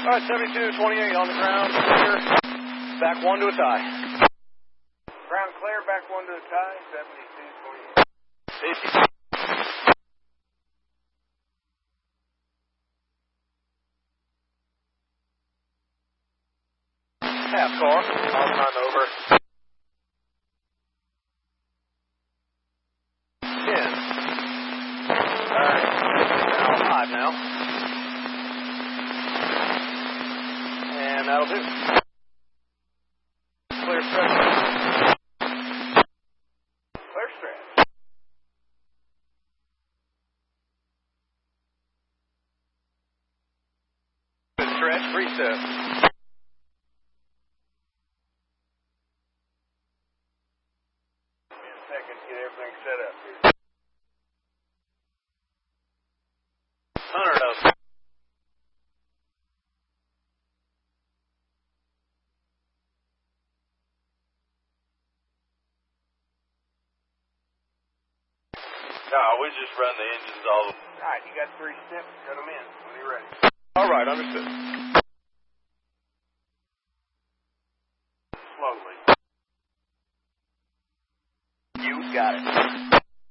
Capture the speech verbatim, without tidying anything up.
right, seventy-two twenty-eight on the ground, clear, back one to a tie. Ground clear, back one to a tie, seventy-two twenty-eight. Safety. Half car, all time over. ten. Alright, now five now. And that'll do. Clear stretch. Clear stretch. Good stretch, reset. Seconds, get everything set up here. Hundred of No, we just run the engines all. Alright, you got three steps, cut them in when you're ready. Alright, understood. Slowly. You got it.